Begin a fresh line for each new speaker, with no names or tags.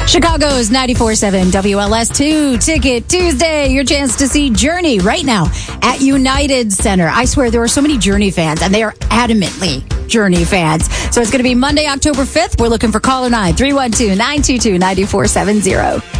Chicago's 94.7 WLS2 Ticket Tuesday. Your chance to see Journey right now at United Center. I swear there are so many Journey fans, and they are adamantly Journey fans. So it's going to be Monday, October 5th. We're looking for caller 9 312-922-9470.